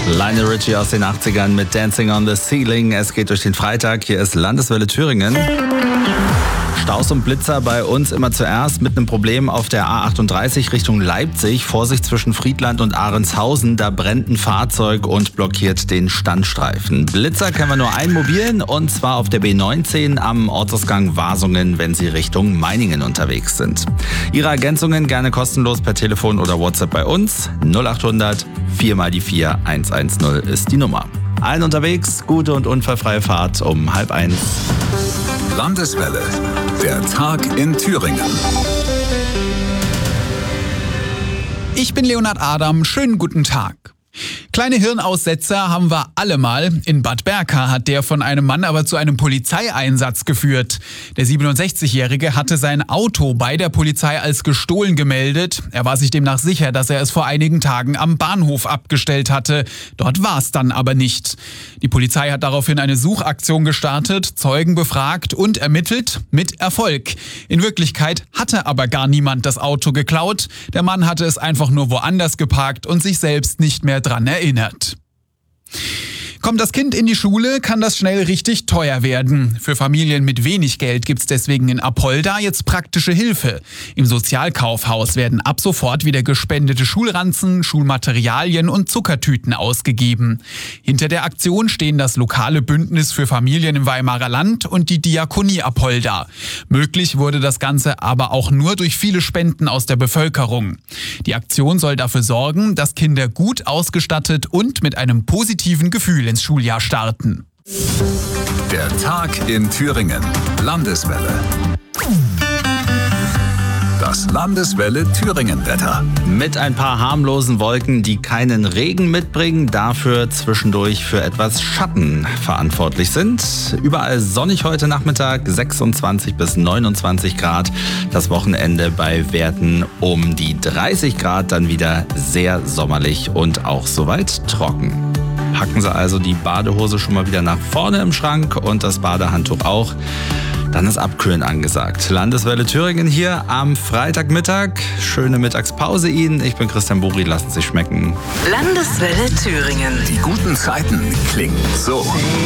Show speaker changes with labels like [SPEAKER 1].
[SPEAKER 1] Lionel Richie aus den 80ern mit Dancing on the Ceiling. Es geht durch den Freitag. Hier ist Landeswelle Thüringen. Staus und Blitzer bei uns immer zuerst mit einem Problem auf der A38 Richtung Leipzig. Vorsicht zwischen Friedland und Ahrenshausen. Da brennt ein Fahrzeug und blockiert den Standstreifen. Blitzer kennen wir nur einen mobilen und zwar auf der B19 am Ortsausgang Wasungen, wenn Sie Richtung Meiningen unterwegs sind. Ihre Ergänzungen gerne kostenlos per Telefon oder WhatsApp bei uns. 0800 4x4 110 ist die Nummer. Allen unterwegs, gute und unfallfreie Fahrt um 12:30.
[SPEAKER 2] Landeswelle, der Tag in Thüringen.
[SPEAKER 3] Ich bin Leonhard Adam, schönen guten Tag. Kleine Hirnaussetzer haben wir alle mal. In Bad Berka hat der von einem Mann aber zu einem Polizeieinsatz geführt. Der 67-Jährige hatte sein Auto bei der Polizei als gestohlen gemeldet. Er war sich demnach sicher, dass er es vor einigen Tagen am Bahnhof abgestellt hatte. Dort war es dann aber nicht. Die Polizei hat daraufhin eine Suchaktion gestartet, Zeugen befragt und ermittelt, mit Erfolg. In Wirklichkeit hatte aber gar niemand das Auto geklaut. Der Mann hatte es einfach nur woanders geparkt und sich selbst nicht mehr dran erinnert. Kommt das Kind in die Schule, kann das schnell richtig teuer werden. Für Familien mit wenig Geld gibt's deswegen in Apolda jetzt praktische Hilfe. Im Sozialkaufhaus werden ab sofort wieder gespendete Schulranzen, Schulmaterialien und Zuckertüten ausgegeben. Hinter der Aktion stehen das lokale Bündnis für Familien im Weimarer Land und die Diakonie Apolda. Möglich wurde das Ganze aber auch nur durch viele Spenden aus der Bevölkerung. Die Aktion soll dafür sorgen, dass Kinder gut ausgestattet und mit einem positiven Gefühl ins Schuljahr starten.
[SPEAKER 2] Der Tag in Thüringen. Landeswelle. Das Landeswelle Thüringen-Wetter.
[SPEAKER 1] Mit ein paar harmlosen Wolken, die keinen Regen mitbringen, dafür zwischendurch für etwas Schatten verantwortlich sind. Überall sonnig heute Nachmittag, 26 bis 29 Grad. Das Wochenende bei Werten um die 30 Grad, dann wieder sehr sommerlich und auch soweit trocken. Packen Sie also die Badehose schon mal wieder nach vorne im Schrank und das Badehandtuch auch. Dann ist Abkühlen angesagt. Landeswelle Thüringen hier am Freitagmittag. Schöne Mittagspause Ihnen. Ich bin Christian Buri, lassen Sie sich schmecken.
[SPEAKER 4] Landeswelle Thüringen.
[SPEAKER 2] Die guten Zeiten klingen so.